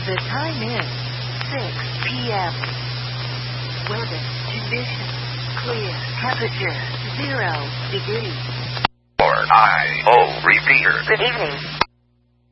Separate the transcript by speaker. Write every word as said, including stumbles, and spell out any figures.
Speaker 1: The time is six p.m. Weather conditions clear. Temperature zero degrees.
Speaker 2: Or I O repeater.
Speaker 1: Good evening.